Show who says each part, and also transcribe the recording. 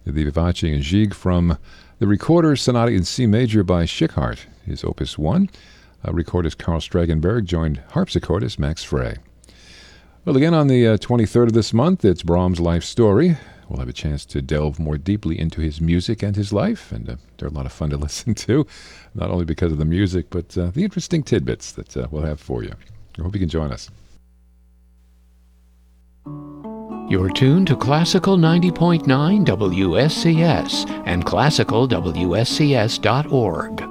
Speaker 1: the Vivace and Gigue from the Recorder Sonata in C major by Schickhardt, his Opus 1. Recordist Carl Stragenberg joined harpsichordist Max Frey. Well, again on the 23rd of this month, it's Brahms' life story. We'll have a chance to delve more deeply into his music and his life, and they're a lot of fun to listen to, not only because of the music, but the interesting tidbits that we'll have for you. I hope you can join us.
Speaker 2: You're tuned to Classical 90.9 WSCS and classicalwscs.org.